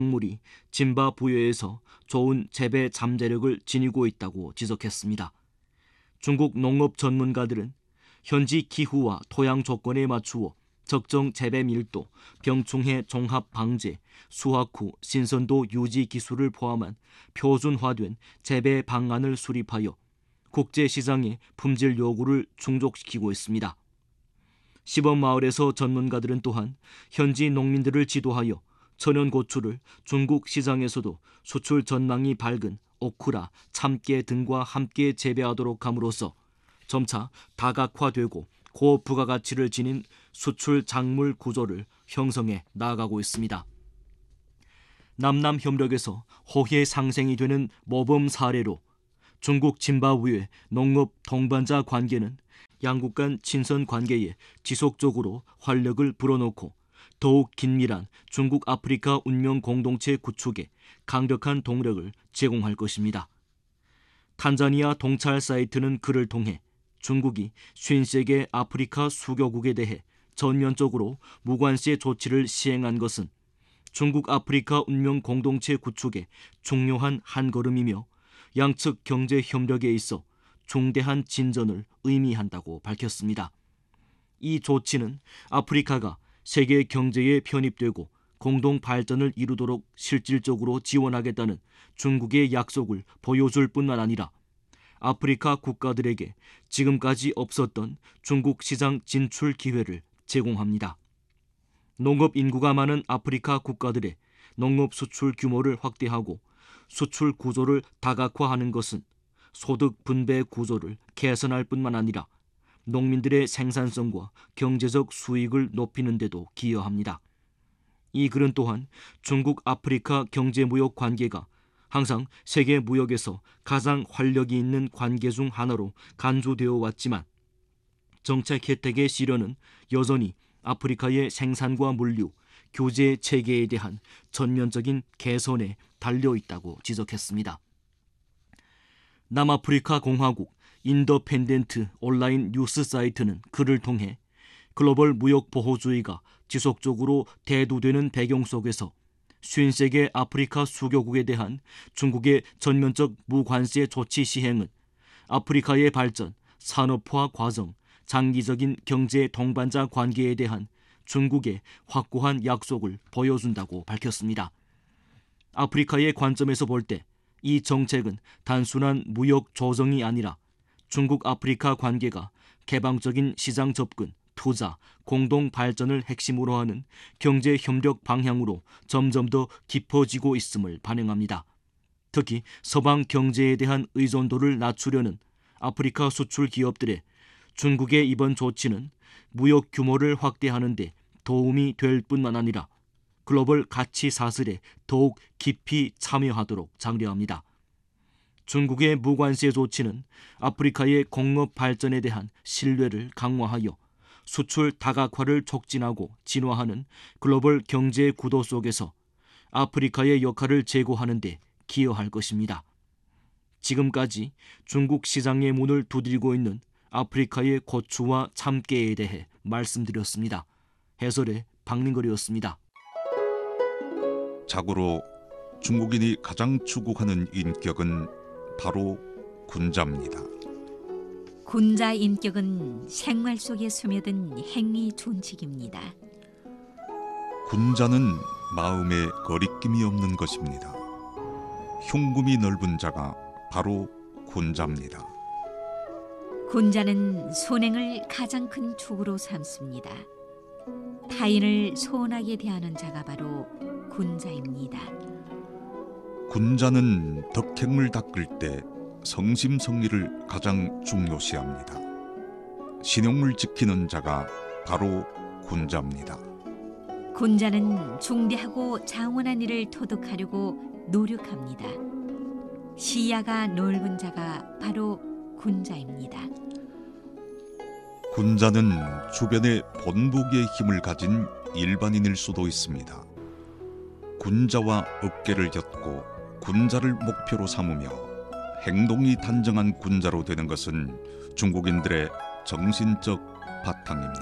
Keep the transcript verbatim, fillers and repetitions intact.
물이 짐바브웨에서 좋은 재배 잠재력을 지니고 있다고 지적했습니다. 중국 농업 전문가들은 현지 기후와 토양 조건에 맞추어 적정 재배 밀도, 병충해 종합 방제, 수확 후 신선도 유지 기술을 포함한 표준화된 재배 방안을 수립하여 국제 시장의 품질 요구를 충족시키고 있습니다. 시범마을에서 전문가들은 또한 현지 농민들을 지도하여 천연고추를 중국 시장에서도 수출 전망이 밝은 오크라, 참깨 등과 함께 재배하도록 함으로써 점차 다각화되고 고부가가치를 지닌 수출 작물 구조를 형성해 나아가고 있습니다. 남남 협력에서 호혜 상생이 되는 모범 사례로 중국 짐바브웨 농업 동반자 관계는 양국 간 친선 관계에 지속적으로 활력을 불어넣고 더욱 긴밀한 중국 아프리카 운명 공동체 구축에 강력한 동력을 제공할 것입니다. 탄자니아 동찰 사이트는 그를 통해 중국이 오십세 개 아프리카 수교국에 대해 전면적으로 무관세 조치를 시행한 것은 중국 아프리카 운명 공동체 구축의 중요한 한 걸음이며 양측 경제 협력에 있어 중대한 진전을 의미한다고 밝혔습니다. 이 조치는 아프리카가 세계 경제에 편입되고 공동 발전을 이루도록 실질적으로 지원하겠다는 중국의 약속을 보여줄 뿐만 아니라 아프리카 국가들에게 지금까지 없었던 중국 시장 진출 기회를 제공합니다. 농업 인구가 많은 아프리카 국가들의 농업 수출 규모를 확대하고 수출 구조를 다각화하는 것은 소득 분배 구조를 개선할 뿐만 아니라 농민들의 생산성과 경제적 수익을 높이는 데도 기여합니다. 이 글은 또한 중국 아프리카 경제무역 관계가 항상 세계 무역에서 가장 활력이 있는 관계 중 하나로 간주되어 왔지만 정책 혜택의 실현은 여전히 아프리카의 생산과 물류, 교제 체계에 대한 전면적인 개선에 달려있다고 지적했습니다. 남아프리카 공화국 인더펜덴트 온라인 뉴스 사이트는 그를 통해 글로벌 무역 보호주의가 지속적으로 대두되는 배경 속에서 오십세 개 아프리카 수교국에 대한 중국의 전면적 무관세 조치 시행은 아프리카의 발전, 산업화 과정, 장기적인 경제 동반자 관계에 대한 중국의 확고한 약속을 보여준다고 밝혔습니다. 아프리카의 관점에서 볼 때 이 정책은 단순한 무역 조정이 아니라 중국 아프리카 관계가 개방적인 시장 접근, 투자, 공동 발전을 핵심으로 하는 경제 협력 방향으로 점점 더 깊어지고 있음을 반영합니다. 특히 서방 경제에 대한 의존도를 낮추려는 아프리카 수출 기업들의 중국의 이번 조치는 무역 규모를 확대하는 데 도움이 될 뿐만 아니라 글로벌 가치 사슬에 더욱 깊이 참여하도록 장려합니다. 중국의 무관세 조치는 아프리카의 공업 발전에 대한 신뢰를 강화하여 수출 다각화를 촉진하고 진화하는 글로벌 경제 구도 속에서 아프리카의 역할을 제고하는 데 기여할 것입니다. 지금까지 중국 시장의 문을 두드리고 있는 아프리카의 고추와 참깨에 대해 말씀드렸습니다. 해설의 박민걸이었습니다. 자고로 중국인이 가장 추구하는 인격은 바로 군자입니다. 군자 인격은 생활 속에 스며든 행위 준칙입니다. 군자는 마음에 거리낌이 없는 것입니다. 흉금이 넓은 자가 바로 군자입니다. 군자는 선행을 가장 큰 축으로 삼습니다. 타인을 소원하게 대하는 자가 바로 군자입니다. 군자는 덕행을 닦을 때 성심성의를 가장 중요시합니다. 신용을 지키는 자가 바로 군자입니다. 군자는 중대하고 장원한 일을 터득하려고 노력합니다. 시야가 넓은 자가 바로 군자입니다. 군자는 주변에 본보기의 힘을 가진 일반인일 수도 있습니다. 군자와 어깨를 엮고 군자를 목표로 삼으며 행동이 단정한 군자로 되는 것은 중국인들의 정신적 바탕입니다.